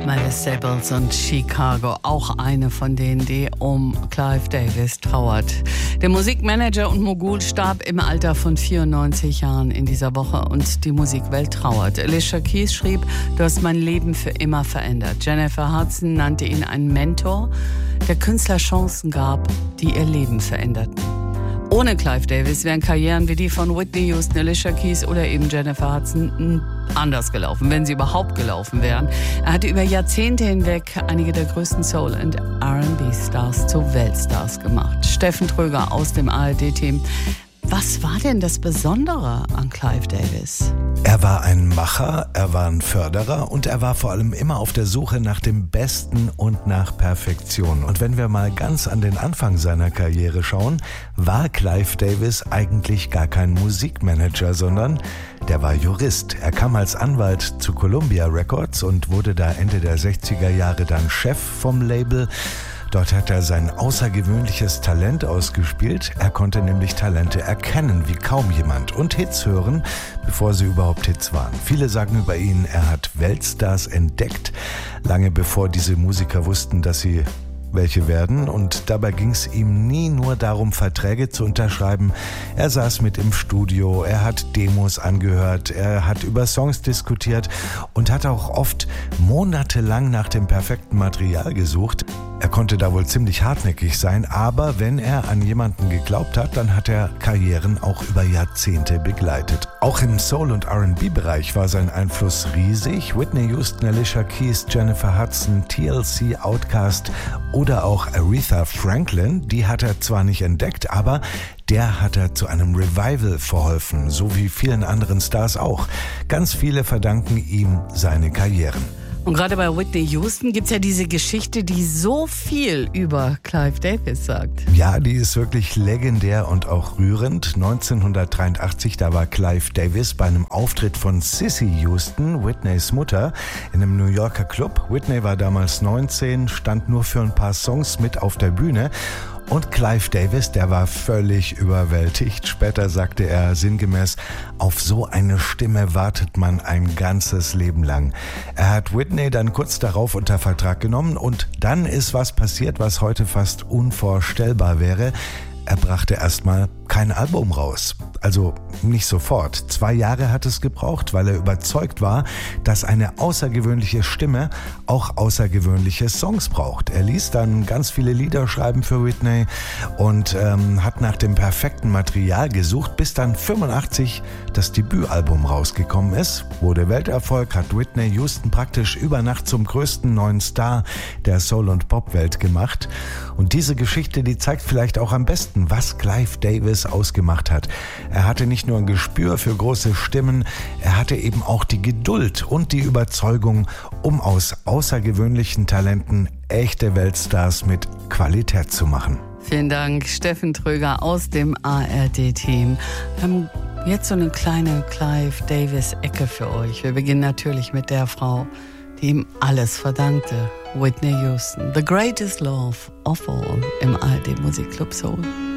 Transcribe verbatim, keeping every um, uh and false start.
Miles Staples und Chicago, auch eine von denen, die um Clive Davis trauert. Der Musikmanager und Mogul starb im Alter von vierundneunzig Jahren in dieser Woche und die Musikwelt trauert. Alicia Keys schrieb, du hast mein Leben für immer verändert. Jennifer Hudson nannte ihn einen Mentor, der Künstler Chancen gab, die ihr Leben veränderten. Ohne Clive Davis wären Karrieren wie die von Whitney Houston, Alicia Keys oder eben Jennifer Hudson anders gelaufen, wenn sie überhaupt gelaufen wären. Er hatte über Jahrzehnte hinweg einige der größten Soul- und R and B-Stars zu Weltstars gemacht. Steffen Tröger aus dem A R D-Team. Was war denn das Besondere an Clive Davis? Er war ein Macher, er war ein Förderer und er war vor allem immer auf der Suche nach dem Besten und nach Perfektion. Und wenn wir mal ganz an den Anfang seiner Karriere schauen, war Clive Davis eigentlich gar kein Musikmanager, sondern der war Jurist. Er kam als Anwalt zu Columbia Records und wurde da Ende der sechziger Jahre dann Chef vom Label. Dort hat er sein außergewöhnliches Talent ausgespielt. Er konnte nämlich Talente erkennen wie kaum jemand und Hits hören, bevor sie überhaupt Hits waren. Viele sagen über ihn, er hat Weltstars entdeckt, lange bevor diese Musiker wussten, dass sie welche werden. Und dabei ging es ihm nie nur darum, Verträge zu unterschreiben. Er saß mit im Studio, er hat Demos angehört, er hat über Songs diskutiert und hat auch oft monatelang nach dem perfekten Material gesucht. Er konnte da wohl ziemlich hartnäckig sein, aber wenn er an jemanden geglaubt hat, dann hat er Karrieren auch über Jahrzehnte begleitet. Auch im Soul- und R and B-Bereich war sein Einfluss riesig. Whitney Houston, Alicia Keys, Jennifer Hudson, T L C, Outkast oder auch Aretha Franklin, die hat er zwar nicht entdeckt, aber der hat er zu einem Revival verholfen, so wie vielen anderen Stars auch. Ganz viele verdanken ihm seine Karrieren. Und gerade bei Whitney Houston gibt's ja diese Geschichte, die so viel über Clive Davis sagt. Ja, die ist wirklich legendär und auch rührend. neunzehnhundertdreiundachtzig, da war Clive Davis bei einem Auftritt von Cissy Houston, Whitneys Mutter, in einem New Yorker Club. Whitney war damals neunzehn, stand nur für ein paar Songs mit auf der Bühne. Und Clive Davis, der war völlig überwältigt. Später sagte er sinngemäß, auf so eine Stimme wartet man ein ganzes Leben lang. Er hat Whitney dann kurz darauf unter Vertrag genommen und dann ist was passiert, was heute fast unvorstellbar wäre. Er brachte erstmal kein Album raus. Also nicht sofort. Zwei Jahre hat es gebraucht, weil er überzeugt war, dass eine außergewöhnliche Stimme auch außergewöhnliche Songs braucht. Er ließ dann ganz viele Lieder schreiben für Whitney und ähm, hat nach dem perfekten Material gesucht, bis dann fünfundachtzig das Debütalbum rausgekommen ist. Wurde Welterfolg, hat Whitney Houston praktisch über Nacht zum größten neuen Star der Soul- und Popwelt gemacht. Und diese Geschichte, die zeigt vielleicht auch am besten, was Clive Davis ausgemacht hat. Er hatte nicht nur ein Gespür für große Stimmen, er hatte eben auch die Geduld und die Überzeugung, um aus außergewöhnlichen Talenten echte Weltstars mit Qualität zu machen. Vielen Dank, Steffen Tröger aus dem A R D-Team. Wir haben jetzt so eine kleine Clive Davis-Ecke für euch. Wir beginnen natürlich mit der Frau, die ihm alles verdankte. Whitney Houston, The Greatest Love of All im A R D Musikclub Soul.